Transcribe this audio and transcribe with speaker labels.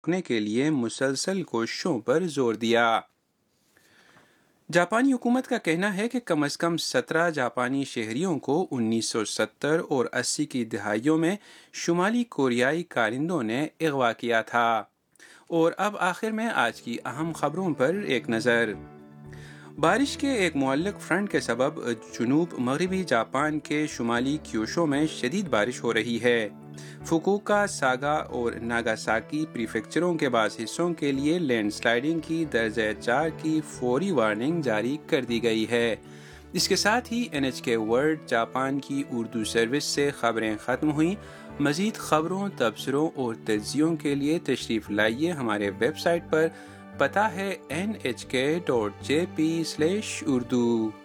Speaker 1: रोकने के लिए मुसलसल कोशिशों पर जोर दिया। जापानी हुकूमत का कहना है कि कम से कम 17 जापानी शहरियों को 1970 और 80 की दहाइयों में शुमाली कोरियाई कारिंदों ने अगवा किया था। और अब आखिर में आज की अहम खबरों पर एक नज़र। बारिश के एक मुअल्लिक फ्रंट के सबब जुनूब मगरबी जापान के शुमाली क्योशो में शदीद बारिश हो रही है। फुकुओका, सागा और नागासाकी प्रीफेक्चरों के बाज़ हिस्सों के लिए लैंडस्लाइडिंग की दर्जा 4 की फौरी वार्निंग जारी कर दी गई है। इसके साथ ही NHK वर्ल्ड जापान की उर्दू सर्विस से खबरें ख़त्म हुई। मज़ीद खबरों, तबसरों और तज्ज़ियों के लिए तशरीफ़ लाइए हमारे वेबसाइट पर। पता है nhk.jp/urdu।